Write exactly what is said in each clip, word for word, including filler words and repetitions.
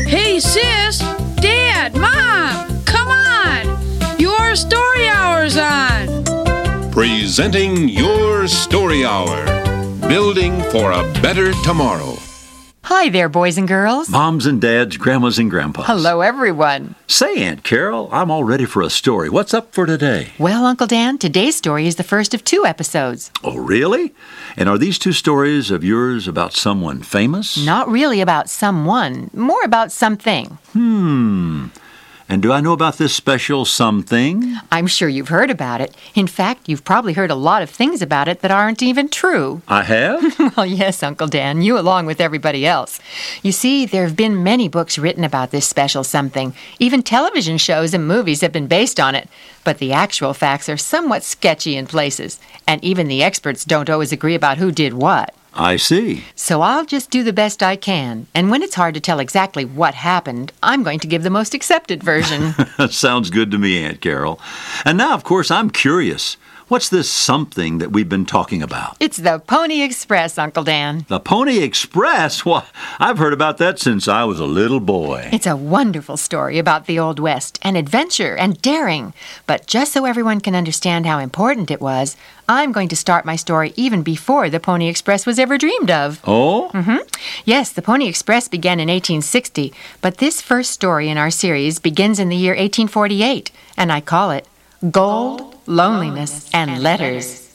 Hey, sis, Dad, Mom, come on. Your story hour's on. Presenting Your Story Hour. Building for a better tomorrow. Hi there, boys and girls. Moms and dads, grandmas and grandpas. Hello, everyone. Say, Aunt Carol, I'm all ready for a story. What's up for today? Well, Uncle Dan, today's story is the first of two episodes. Oh, really? And are these two stories of yours about someone famous? Not really about someone, more about something. Hmm. And do I know about this special something? I'm sure you've heard about it. In fact, you've probably heard a lot of things about it that aren't even true. I have? Well, yes, Uncle Dan, you along with everybody else. You see, there have been many books written about this special something. Even television shows and movies have been based on it. But the actual facts are somewhat sketchy in places. And even the experts don't always agree about who did what. I see. So I'll just do the best I can. And when it's hard to tell exactly what happened, I'm going to give the most accepted version. Sounds good to me, Aunt Carol. And now, of course, I'm curious. What's this something that we've been talking about? It's the Pony Express, Uncle Dan. The Pony Express? Why, I've heard about that since I was a little boy. It's a wonderful story about the Old West and adventure and daring. But just so everyone can understand how important it was, I'm going to start my story even before the Pony Express was ever dreamed of. Oh? Mm-hmm. Yes, the Pony Express began in eighteen sixty, but this first story in our series begins in the year eighteen forty-eight, and I call it Gold, Loneliness, and Letters.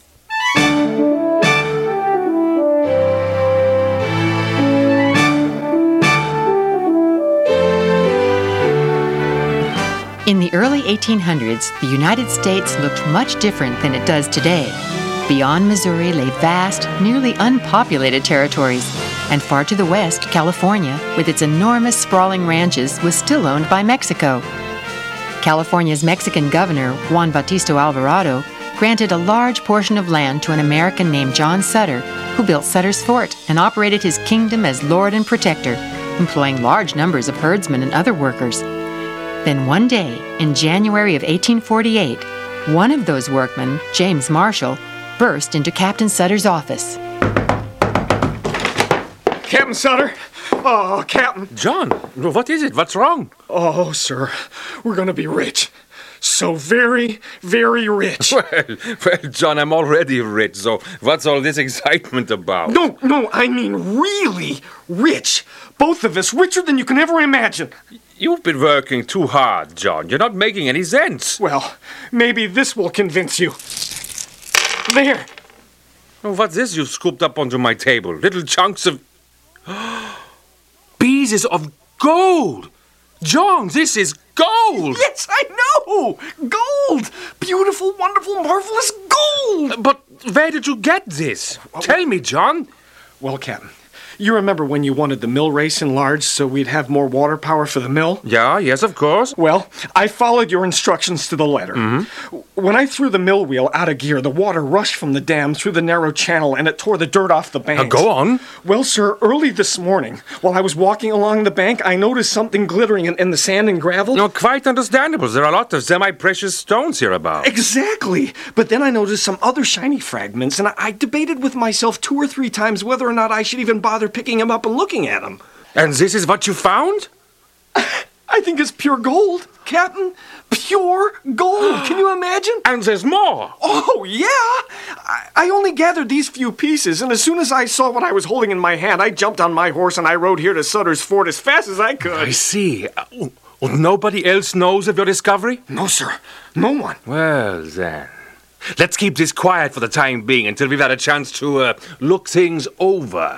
In the early eighteen hundreds, the United States looked much different than it does today. Beyond Missouri lay vast, nearly unpopulated territories, and far to the west, California, with its enormous sprawling ranches, was still owned by Mexico. California's Mexican governor, Juan Bautista Alvarado, granted a large portion of land to an American named John Sutter, who built Sutter's Fort and operated his kingdom as lord and protector, employing large numbers of herdsmen and other workers. Then one day, in January of eighteen forty-eight, one of those workmen, James Marshall, burst into Captain Sutter's office. Captain Sutter! Oh, Captain! John, what is it? What's wrong? Oh, sir, we're gonna be rich. So very, very rich. Well, well, John, I'm already rich, so what's all this excitement about? No, no, I mean really rich. Both of us, richer than you can ever imagine. You've been working too hard, John. You're not making any sense. Well, maybe this will convince you. There. Oh, what's this you've scooped up onto my table? Little chunks of... pieces of gold! John, this is gold! Yes, I know! Gold! Beautiful, wonderful, marvelous gold! But where did you get this? Tell me, John. Well, Captain, you remember when you wanted the mill race enlarged so we'd have more water power for the mill? Yeah, yes, of course. Well, I followed your instructions to the letter. Mm-hmm. When I threw the mill wheel out of gear, the water rushed from the dam through the narrow channel and it tore the dirt off the banks. Uh, go on. Well, sir, early this morning, while I was walking along the bank, I noticed something glittering in, in the sand and gravel. No, quite understandable. There are a lot of semi-precious stones here about. Exactly. But then I noticed some other shiny fragments, and I, I debated with myself two or three times whether or not I should even bother picking them up and looking at them. And this is what you found? I think it's pure gold, Captain. Pure gold. Can you imagine? And there's more. Oh, yeah. I, I only gathered these few pieces, and as soon as I saw what I was holding in my hand, I jumped on my horse and I rode here to Sutter's Fort as fast as I could. I see. Uh, well, nobody else knows of your discovery? No, sir. No one. Well, then. Let's keep this quiet for the time being until we've had a chance to uh, look things over.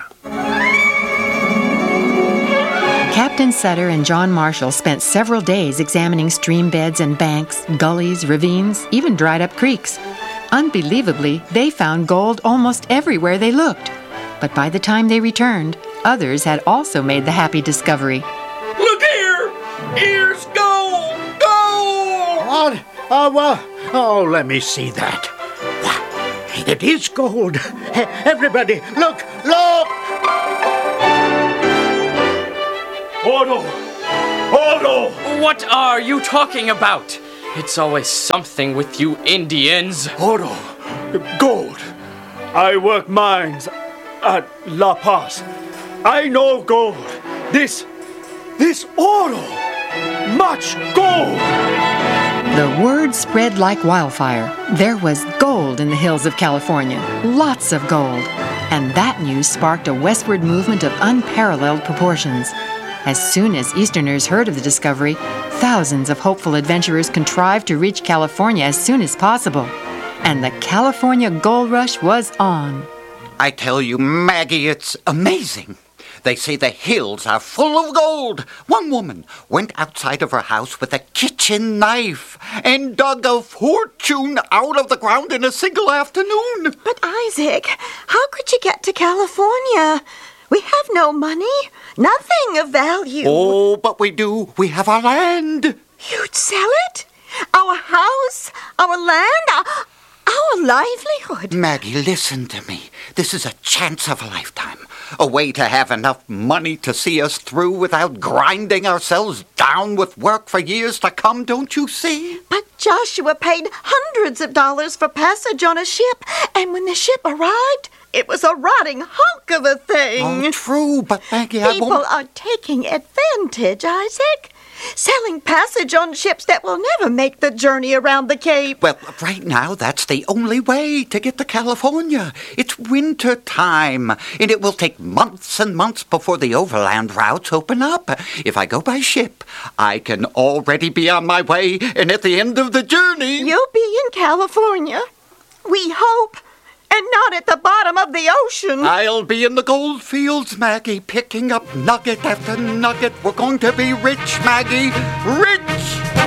Captain Sutter and John Marshall spent several days examining stream beds and banks, gullies, ravines, even dried-up creeks. Unbelievably, they found gold almost everywhere they looked. But by the time they returned, others had also made the happy discovery. Look here! Here's gold! Gold! What? Oh, well, oh, let me see that. Why, it is gold. Everybody, look, look! Odo! Odo! What are you talking about? It's always something with you Indians. Odo! Gold! I work mines at La Paz. I know gold. This, This oro! Much gold! The word spread like wildfire. There was gold in the hills of California, lots of gold. And that news sparked a westward movement of unparalleled proportions. As soon as Easterners heard of the discovery, thousands of hopeful adventurers contrived to reach California as soon as possible. And the California Gold Rush was on. I tell you, Maggie, it's amazing. They say the hills are full of gold. One woman went outside of her house with a kitchen knife and dug a fortune out of the ground in a single afternoon. But, Isaac, how could you get to California? We have no money, nothing of value. Oh, but we do. We have our land. You'd sell it? Our house? Our land? Our, our livelihood? Maggie, listen to me. This is a chance of a lifetime. A way to have enough money to see us through without grinding ourselves down with work for years to come, don't you see? But Joshua paid hundreds of dollars for passage on a ship, and when the ship arrived, it was a rotting hunk of a thing. Oh, true, but Maggie, I People won't... are taking advantage, Isaac. Selling passage on ships that will never make the journey around the Cape. Well, right now, that's the only way to get to California. It's winter time, and it will take months and months before the overland routes open up. If I go by ship, I can already be on my way, and at the end of the journey... You'll be in California. We hope. And not at the bottom of the ocean. I'll be in the gold fields, Maggie, picking up nugget after nugget. We're going to be rich, Maggie. Rich!